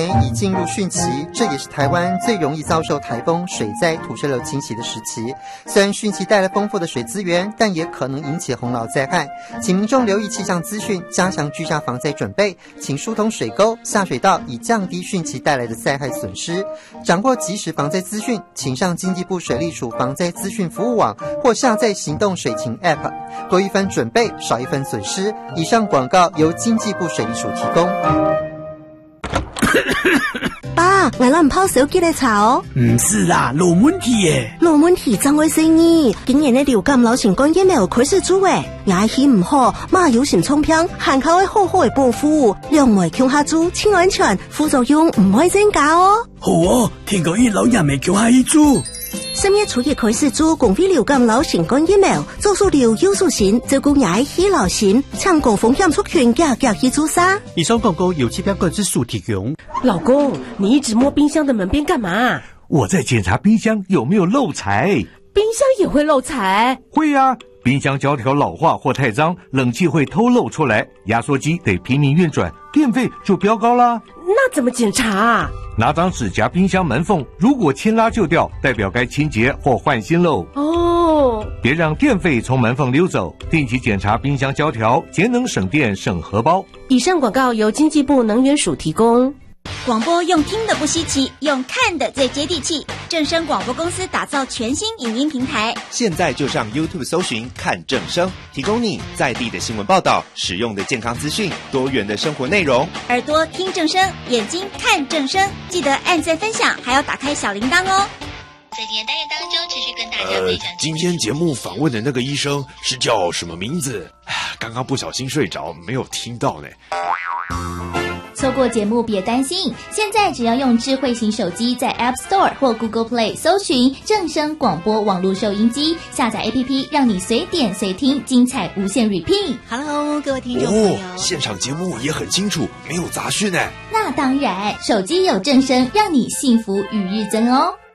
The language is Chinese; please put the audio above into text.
已进入汛期，这也是台湾最容易遭受台风、水灾、土石流侵袭的时期。虽然汛期带来丰富的水资源，但也可能引起洪涝灾害，请民众留意气象资讯，加强居家防灾准备，请疏通水沟、下水道，以降低汛期带来的灾害损失。掌握即时防灾资讯，请上经济部水利署防灾资讯服务网或下载行动水情 App， 多一分准备，少一分损失。以上广告由经济部水利署提供。 爸，我咱唔泡手机来查哦。 唔是啦，有问题耶。 有问题怎会生呢？今年的流感、流行感染有开始做诶，牙齿唔好，马有心冲偏，含口会好好的保护，两袂强下做，清安全，副作用唔会增加哦。 好哦，听讲伊老人未强下去做。 3月初一开始做公费流感、流行感染做数流有数型，照顾牙齿流行，抢高风险族群加去做啥？ 以上广告由气象管制署提供。 老公，你一直摸冰箱的门边干嘛？ 我在检查冰箱有没有漏财。 冰箱也会漏财？ 会啊，冰箱胶条老化或太脏，冷气会偷漏出来，压缩机得拼命运转，电费就飙高啦。 那怎么检查啊？ 拿张纸夹冰箱门缝，如果牵拉就掉，代表该清洁或换新喽。 哦， 别让电费从门缝溜走，定期检查冰箱胶条，节能省电省荷包。 以上广告由经济部能源署提供。 广播用听的不稀奇，用看的最接地气。正声广播公司打造全新影音平台， 现在就上 YouTube 搜寻看正声，提供你在地的新闻报道、实用的健康资讯、多元的生活内容。 耳朵听正声，眼睛看正声，记得按赞分享，还要打开小铃铛哦。 在今天单元当中，持续跟大家分享。 今天节目访问的那个医生是叫什么名字？刚刚不小心睡着，没有听到呢。 错过节目别担心，现在只要用智慧型手机在 App Store 或 Google Play 搜寻正声广播网络收音机，下载 APP， 让你随点随听，精彩无限 repeat。 Hello， 各位听众朋友， 现场节目也很清楚，没有杂讯呢。 那当然，手机有正声，让你幸福与日增哦。